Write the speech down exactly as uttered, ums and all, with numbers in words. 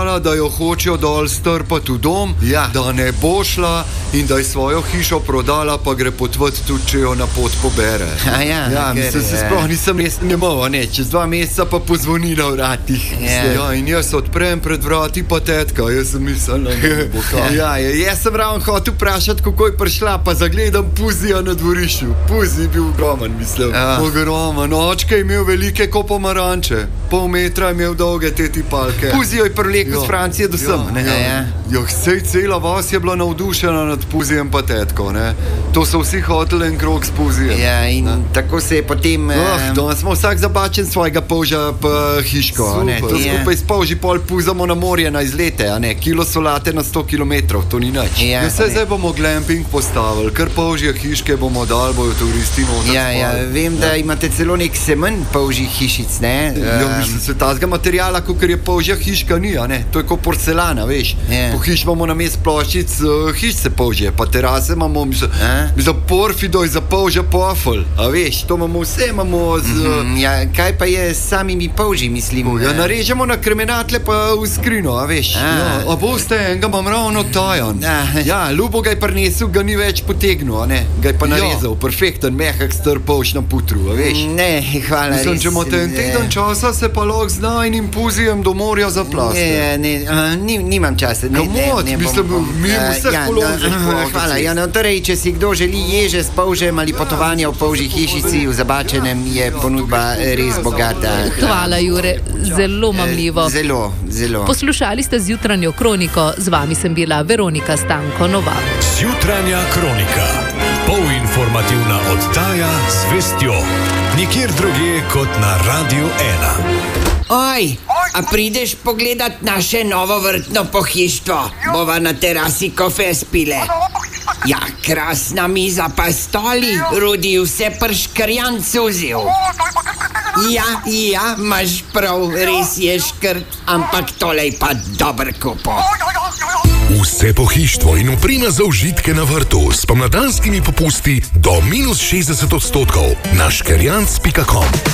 povedala, da jo hočejo dol strpati v dom, ja. Da ne bo šla in da je svojo hišo prodala, pa gre potvati tudi, če jo na pot pobere. A ja, ja mislim, se sploh nisem res nemal, ne, čez dva meseca pa pozvoni na vratih. Ja. Ja, in jaz odprem pred vrati, pa tetka, jaz sem mislil, ne bo kaj. Ja, ja, jaz sem ravno hotel vprašati, kako je prišla, pa zagledam Puzija na dvorišču. Puzi je bil ogromen, mislim. Ja. Ogromen, očka je imel velike ko pomaranče, pol metra je imel dolge te tipalke. Puzijo je privlekel z Francije do sem, ne? Ja, ja. Jo, sej cela vas je bila navdušena nad Puzijem pa tetko, ne? To so vsi hoteli en krog s Puzijem. Ja, in ne? Tako se je potem... Oh, danes smo vsak zabačen svojega polža pa hiško, super, ne? To skupaj ja. S polži pol puzamo na morje na izlete, a ne? Kilo solate na sto kilometrov, to ni nič. Ja, ja, se zdaj bomo glamping postavili, kar polžje hiške bomo dali, bojo turisti noter. Ja, ja, vem, da ja. Imate celo nek semen polžjih hišic, ne? Ja, mislim, se tazga materijala, kakor je polžja hiška ni, a ne? To je kot porcelana, veš. Ja. Po hiš imamo na mest ploščic, uh, hišce polžje, pa terase imamo, mislim, za porfidoj, za polžja pofel, a veš, to imamo vse, imamo z... Mm-hmm, ja, kaj pa je s samimi polžji, mislim? Ja, narežemo na kremenatle pa v skrino, a veš. A, ja, a boste, enega imam ravno tajan. A. Ja, Ljubo ga je prinesel, ga ni več potegnil, a ne? Ga je pa narezal, ja. Perfekten, mehak str polž na putru, a veš. Ne, hvala, mislim, če imate en teden časa, se pa lahko z najnim Puzijem do morja zaplaste. Ne, ne, a, ni, nimam časa. Ne, ne, ne, mislim, bom, mi vseh ja, položaj. Hvala, ja, no, torej, če si kdo želi ježe s polžem ali potovanja v polžji hišici v Zabačenem, je ponudba res bogata. Hvala, Jure, zelo mamljivo. Zelo, zelo. Poslušali ste Zjutranjo kroniko, z vami sem bila Veronika Stanko Novak. Zjutranja kronika, polinformativna oddaja z vestjo, nikjer drugje kot na Radiu ena. Oj, a prideš pogledat naše novo vrtno pohištvo? Bova na terasi kafe spile. Ja, krasna miza pa stoli, Rudi vse prškrjan cuzil. Ja, ja, imaš prav, res je škrt, ampak tole je pa dober kupo. Vse pohištvo in oprema za užitke na vrtu s pomladanskimi popusti do minus šestdeset odstotkov na škerjanc pika com.